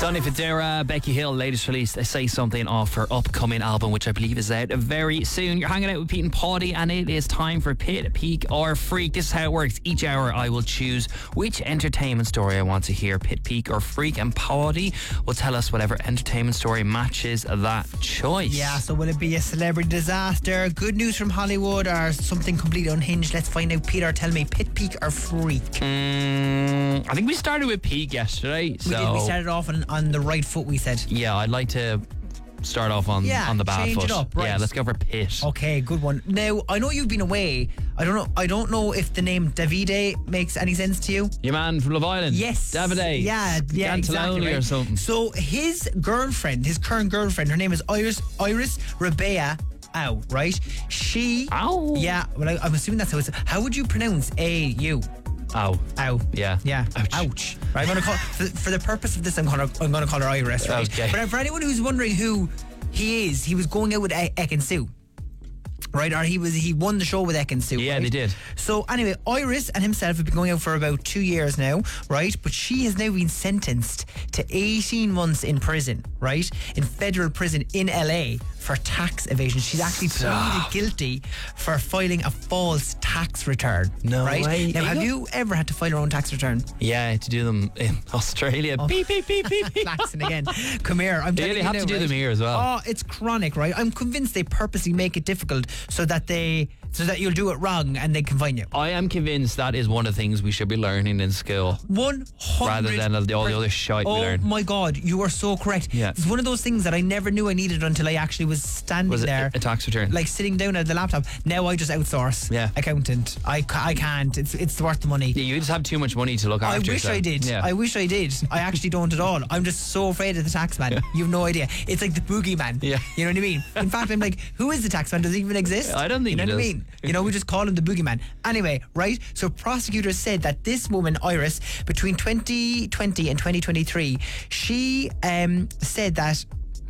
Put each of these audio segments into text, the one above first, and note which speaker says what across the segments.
Speaker 1: Sonny Fodera, Becky Hill, latest release, Say Something, off her upcoming album, which I believe is out very soon. You're hanging out with Pete and Paddy, and it is time for Pit, Peak or Freak. This is how it works. Each hour I will choose which entertainment story I want to hear, Pit, Peak or Freak, and Paddy will tell us whatever entertainment story matches that choice.
Speaker 2: Yeah, so will it be a celebrity disaster, good news from Hollywood, or something completely unhinged? Let's find out. Peter, tell me, Pit, Peak or Freak?
Speaker 1: I think we started with Peak yesterday.
Speaker 2: We started off on the right foot, we said.
Speaker 1: Yeah, I'd like to start off on the bad
Speaker 2: change
Speaker 1: foot.
Speaker 2: it up, right.
Speaker 1: Yeah, let's go for Pit.
Speaker 2: Okay, good one. Now, I know you've been away. I don't know if the name Davide makes any sense to you.
Speaker 1: Your man from Love Island.
Speaker 2: Yes.
Speaker 1: Davide.
Speaker 2: Yeah, exactly.
Speaker 1: Right? Or something.
Speaker 2: So his girlfriend, his current girlfriend, her name is Iris Rabea Au, right? She...
Speaker 1: Ow.
Speaker 2: Yeah, well, I'm assuming that's how it's... How would you pronounce A-U?
Speaker 1: Ow.
Speaker 2: Yeah. Ouch. Right, I'm going to call... For the purpose of this, I'm going to call her Iris, right?
Speaker 1: Okay.
Speaker 2: But for anyone who's wondering who he is, he was going out with Ekin-Su. Right, or he won the show with Ekin-Su.
Speaker 1: Yeah,
Speaker 2: right?
Speaker 1: they did.
Speaker 2: So anyway, Iris and himself have been going out for about 2 years now, right? But she has now been sentenced to 18 months in prison, right? In federal prison in LA for tax evasion. She's actually pleaded guilty for filing a false tax return.
Speaker 1: No
Speaker 2: right?
Speaker 1: way.
Speaker 2: Now, have you ever had to file your own tax return?
Speaker 1: Yeah, I had to do them in Australia. Beep, beep, beep, beep, beep.
Speaker 2: Flaxing again. Come here. I'm telling
Speaker 1: They
Speaker 2: you
Speaker 1: have
Speaker 2: now,
Speaker 1: to do
Speaker 2: right?
Speaker 1: them here as well.
Speaker 2: Oh, it's chronic, right? I'm convinced they purposely make it difficult so that you'll do it wrong and they can find you.
Speaker 1: I am convinced that is one of the things we should be learning in school.
Speaker 2: 100%.
Speaker 1: Rather than all the other shite we learn.
Speaker 2: Oh my God, you are so correct.
Speaker 1: Yeah.
Speaker 2: It's one of those things that I never knew I needed until I actually was standing
Speaker 1: Was it
Speaker 2: there.
Speaker 1: a tax return?
Speaker 2: Like sitting down at the laptop. Now I just outsource.
Speaker 1: Yeah.
Speaker 2: Accountant. I can't. It's worth the money.
Speaker 1: Yeah, you just have too much money to look after.
Speaker 2: I wish
Speaker 1: yourself.
Speaker 2: I did.
Speaker 1: Yeah.
Speaker 2: I wish I did. I actually don't at all. I'm just so afraid of the tax man. You've no idea. It's like the boogeyman.
Speaker 1: Yeah.
Speaker 2: You know what I mean? In fact, I'm like, who is the tax man? Does he even exist?
Speaker 1: I don't think
Speaker 2: you know
Speaker 1: he
Speaker 2: what I
Speaker 1: does.
Speaker 2: mean? You know, we just call him the boogeyman. Anyway, right? So prosecutors said that this woman, Iris, between 2020 and 2023, she said that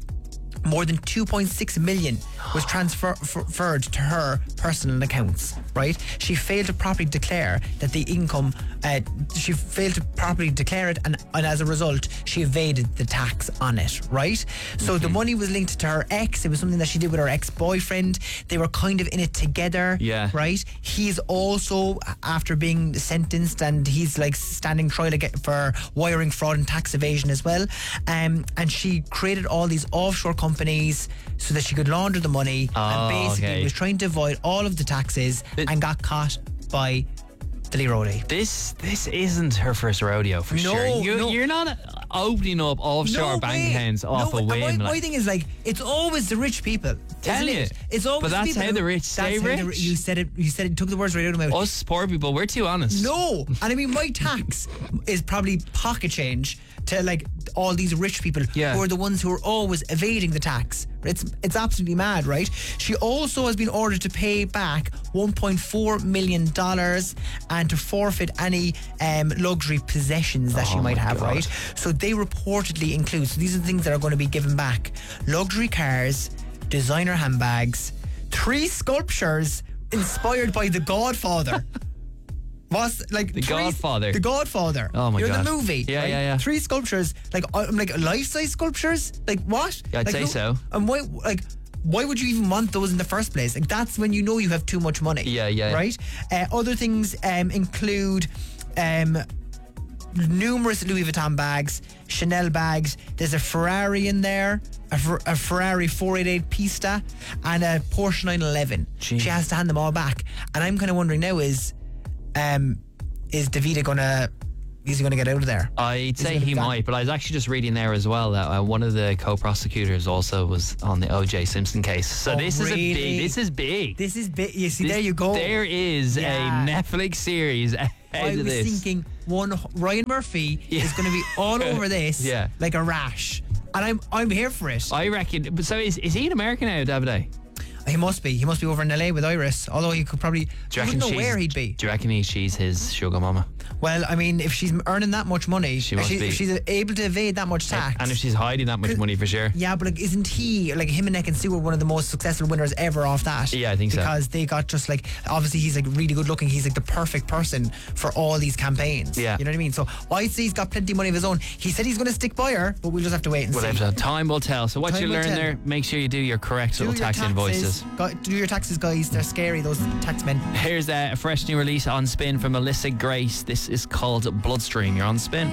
Speaker 2: more than 2.6 million was transferred to her personal accounts, right? She failed to properly declare that the income, she failed to properly declare it, and as a result, she evaded the tax on it, right? So the money was linked to her ex. It was something that she did with her ex-boyfriend. They were kind of in it together, right? He's also, after being sentenced, and he's like standing trial for wiring fraud and tax evasion as well. And she created all these offshore companies so that she could launder the money, and basically was trying to avoid all of the taxes and got caught by the Leroy.
Speaker 1: This isn't her first rodeo for sure. You're not opening up offshore bank accounts off a whim.
Speaker 2: My thing is, like, it's always the rich people.
Speaker 1: Tell you,
Speaker 2: it's always.
Speaker 1: But that's
Speaker 2: people
Speaker 1: how the rich stay rich.
Speaker 2: You said it. You took the words right out of my mouth.
Speaker 1: Us poor people, we're too honest.
Speaker 2: No, and I mean, my tax is probably pocket change to like all these rich people who are the ones who are always evading the tax. It's absolutely mad, right? She also has been ordered to pay back $1.4 million and to forfeit any luxury possessions that she might have, right? So they reportedly include, so these are the things that are going to be given back: luxury cars, designer handbags, 3 sculptures inspired by The Godfather. Was like
Speaker 1: The Godfather.
Speaker 2: The Godfather.
Speaker 1: Oh my God!
Speaker 2: You know the movie?
Speaker 1: Yeah,
Speaker 2: right?
Speaker 1: yeah.
Speaker 2: 3 sculptures, like life-size sculptures. Like what?
Speaker 1: Yeah, I'd
Speaker 2: like,
Speaker 1: say so.
Speaker 2: And why would you even want those in the first place? Like, that's when you know you have too much money.
Speaker 1: Yeah.
Speaker 2: Right. Other things include numerous Louis Vuitton bags, Chanel bags. There's a Ferrari in there, a Ferrari 488 Pista, and a Porsche 911.
Speaker 1: Jeez.
Speaker 2: She has to hand them all back. And I'm kind of wondering now, is Davide gonna get out of there?
Speaker 1: I'd say he might, but I was actually just reading there as well that one of the co-prosecutors also was on the O.J. Simpson case. So this is big.
Speaker 2: This is big. You see, there you go.
Speaker 1: There is a Netflix series ahead of this.
Speaker 2: I was thinking Ryan Murphy is going to be all over this like a rash, and I'm here for it.
Speaker 1: I reckon. So is he an American now, Davide?
Speaker 2: He must be over in LA with Iris, although he could probably,
Speaker 1: Do you
Speaker 2: I
Speaker 1: reckon
Speaker 2: wouldn't know where he'd be.
Speaker 1: Do you reckon she's his sugar mama?
Speaker 2: Well, I mean, if she's earning that much money,
Speaker 1: She must be.
Speaker 2: if she's able to evade that much tax.
Speaker 1: And if she's hiding that much money, for sure.
Speaker 2: Yeah, but like, isn't he, like, him and Nick and Sue were one of the most successful winners ever off that?
Speaker 1: Yeah, I think so.
Speaker 2: Because they got just like, obviously he's like really good looking. He's like the perfect person for all these campaigns.
Speaker 1: Yeah.
Speaker 2: You know what I mean? So I'd say he's got plenty of money of his own. He said he's going to stick by her, but we'll just have to wait and see.
Speaker 1: Whatever. Time will tell. So what
Speaker 2: Time
Speaker 1: you
Speaker 2: will
Speaker 1: learn
Speaker 2: tell.
Speaker 1: there, make sure you do your correct
Speaker 2: Do
Speaker 1: little
Speaker 2: your
Speaker 1: tax invoices.
Speaker 2: Do your taxes, guys. They're scary, those tax men.
Speaker 1: Here's a fresh new release on Spin from Melissa Grace. This is called Bloodstream. You're on Spin.